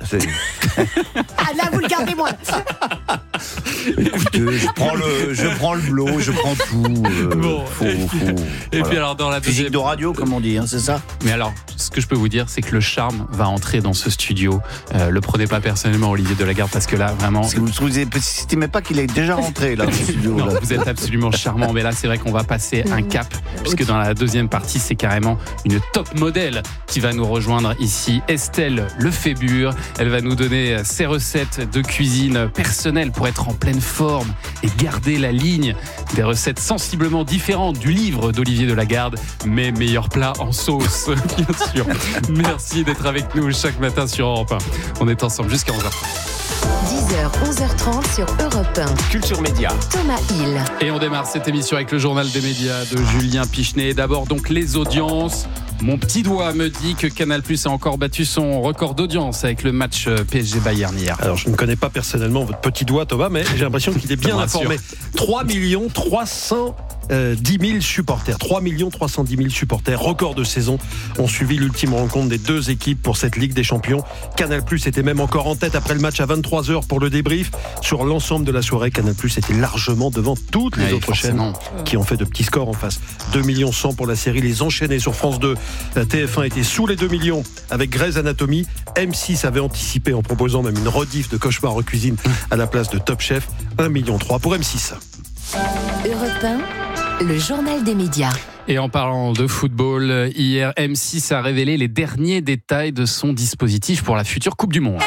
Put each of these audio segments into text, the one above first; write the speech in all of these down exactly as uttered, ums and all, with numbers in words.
C'est... Ah là, vous le gardez moi. Écoutez, je prends le, je prends le blow, je prends tout. Euh, Bon, faut, et puis, faut, et voilà. puis alors dans la Physique deuxième... de radio, comme on dit, hein, c'est ça. Mais alors, ce que je peux vous dire, c'est que le charme va entrer dans ce studio. Euh, le prenez pas personnellement, Olivier Delagarde, parce que là, vraiment... Parce que vous ne estimez pas qu'il est déjà rentré là, dans le studio. Non, Là. vous êtes absolument charmant, mais là c'est vrai qu'on va passer un cap, puisque dans la deuxième partie c'est carrément une top modèle qui va nous rejoindre ici, Estelle Lefébure. Elle va nous donner ses recettes de cuisine personnelle pour être en pleine forme et garder la ligne des recettes sensiblement différentes du livre d'Olivier Delagarde, mais meilleurs plats en sauce, bien sûr. Merci d'être avec nous chaque matin sur Europe un. On est ensemble jusqu'à onze heures. dix heures, onze heures trente sur Europe un. Culture Média. Thomas Hill. Et on démarre cette émission avec le journal des médias de Julien Pichenet. D'abord donc les audiences. Mon petit doigt me dit que Canal+ a encore battu son record d'audience avec le match P S G Bayern hier. Alors je ne connais pas personnellement votre petit doigt Thomas, mais j'ai l'impression qu'il est bien informé. trois millions trois cent dix mille supporters, trois millions trois cent dix mille supporters, record de saison, ont suivi l'ultime rencontre des deux équipes pour cette Ligue des Champions. Canal+ était même encore en tête après le match à vingt-trois heures pour le débrief. Sur l'ensemble de la soirée, Canal+ était largement devant toutes les Oui, autres forcément. chaînes qui ont fait de petits scores en face. deux millions cent pour la série Les Enchaînés sur France deux. T F un était sous les deux millions avec Grey's Anatomy. M six avait anticipé en proposant même une rediff de Cauchemar en cuisine à la place de Top Chef. un virgule trois million pour M six. Europe un, le journal des médias. Et en parlant de football, hier M six a révélé les derniers détails de son dispositif pour la future Coupe du Monde.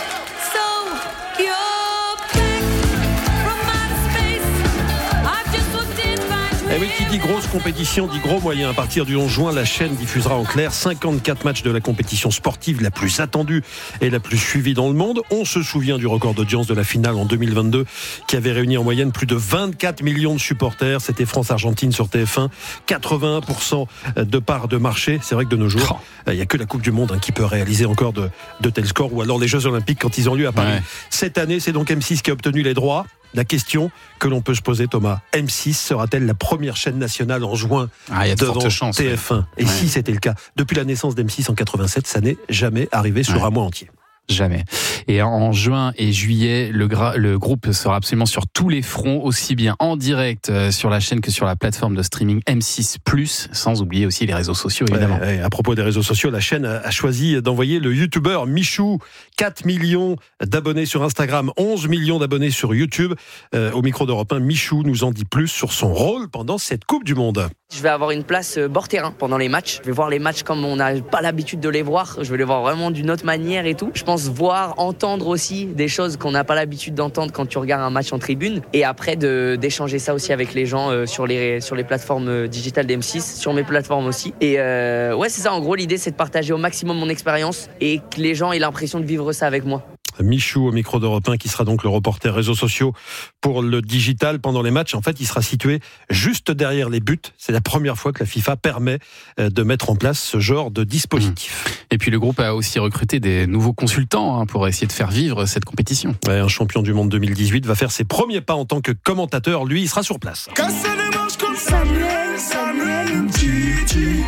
Et oui, qui dit grosse compétition dit gros moyens. À partir du onze juin, la chaîne diffusera en clair cinquante-quatre matchs de la compétition sportive la plus attendue et la plus suivie dans le monde. On se souvient du record d'audience de la finale en deux mille vingt-deux qui avait réuni en moyenne plus de vingt-quatre millions de supporters. C'était France-Argentine sur T F un. quatre-vingt-un pour cent de part de marché. C'est vrai que de nos jours, il n'y a que la Coupe du Monde hein, qui peut réaliser encore de, de tels scores, ou alors les Jeux Olympiques quand ils ont lieu à Paris. Ouais. Cette année, c'est donc M six qui a obtenu les droits. La question que l'on peut se poser, Thomas, M six sera-t-elle la première chaîne nationale en juin Ah, il y a de devant fortes chances, T F un? Et ouais. si c'était le cas, depuis la naissance d'M six en quatre-vingt-sept, ça n'est jamais arrivé sur Ouais. un mois entier. Jamais. Et en juin et juillet, le, gra- le groupe sera absolument sur tous les fronts, aussi bien en direct euh, sur la chaîne que sur la plateforme de streaming M six plus, sans oublier aussi les réseaux sociaux, évidemment. Ouais, ouais. À propos des réseaux sociaux, la chaîne a, a choisi d'envoyer le youtubeur Michou, quatre millions d'abonnés sur Instagram, onze millions d'abonnés sur YouTube. Euh, au micro d'Europe un, Michou nous en dit plus sur son rôle pendant cette Coupe du Monde. Je vais avoir une place bord terrain pendant les matchs. Je vais voir les matchs comme on n'a pas l'habitude de les voir. Je vais les voir vraiment d'une autre manière et tout. Je pense voir, entendre aussi des choses qu'on n'a pas l'habitude d'entendre quand tu regardes un match en tribune. Et après de, d'échanger ça aussi avec les gens euh, sur, les, sur les plateformes euh, digitales d'M six, sur mes plateformes aussi. Et euh, ouais, c'est ça. En gros, l'idée, c'est de partager au maximum mon expérience et que les gens aient l'impression de vivre ça avec moi. Michou au micro d'Europe un, qui sera donc le reporter réseaux sociaux pour le digital pendant les matchs. En fait, il sera situé juste derrière les buts. C'est la première fois que la FIFA permet de mettre en place ce genre de dispositif. Et puis le groupe a aussi recruté des nouveaux consultants hein, pour essayer de faire vivre cette compétition. Ouais, un champion du monde deux mille dix-huit va faire ses premiers pas en tant que commentateur. Lui, il sera sur place. Samuel, Samuel Umtiti.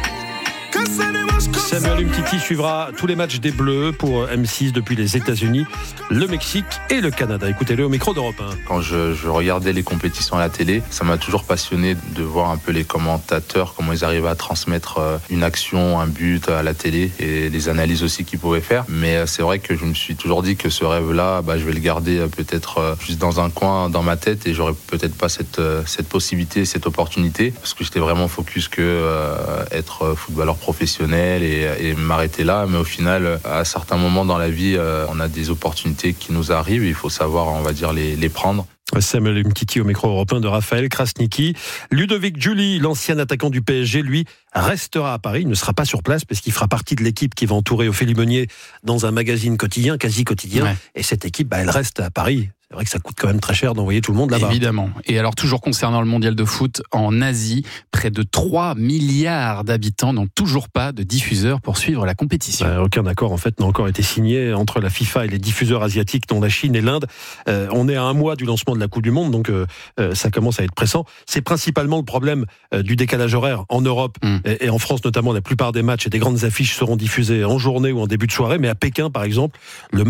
Samuel Umtiti suivra tous les matchs des Bleus pour M six depuis les États-Unis, le Mexique et le Canada. Écoutez-le au micro d'Europe un. Quand je, je regardais les compétitions à la télé, ça m'a toujours passionné de voir un peu les commentateurs, comment ils arrivaient à transmettre une action, un but à la télé et les analyses aussi qu'ils pouvaient faire. Mais c'est vrai que je me suis toujours dit que ce rêve-là, bah, je vais le garder peut-être juste dans un coin dans ma tête et j'aurais peut-être pas cette, cette possibilité, cette opportunité parce que j'étais vraiment focus que euh, être footballeur professionnel et, et m'arrêter là. Mais au final, à certains moments dans la vie, euh, on a des opportunités qui nous arrivent et il faut savoir, on va dire, les, les prendre. Samuel Umtiti au micro européen de Raphaël Krasniki. Ludovic Giuli, l'ancien attaquant du P S G, lui, restera à Paris. Il ne sera pas sur place parce qu'il fera partie de l'équipe qui va entourer Ophélie Meunier dans un magazine quotidien, quasi quotidien. Ouais. Et cette équipe, bah, elle reste à Paris. C'est vrai que ça coûte quand même très cher d'envoyer tout le monde là-bas. Évidemment. Et alors, toujours concernant le mondial de foot, en Asie, près de trois milliards d'habitants n'ont toujours pas de diffuseur pour suivre la compétition. Euh, aucun accord, en fait, n'a encore été signé entre la FIFA et les diffuseurs asiatiques, dont la Chine et l'Inde. Euh, on est à un mois du lancement de la Coupe du Monde, donc euh, euh, ça commence à être pressant. C'est principalement le problème euh, du décalage horaire en Europe mmh. et, et en France, notamment. La plupart des matchs et des grandes affiches seront diffusées en journée ou en début de soirée, mais à Pékin, par exemple, le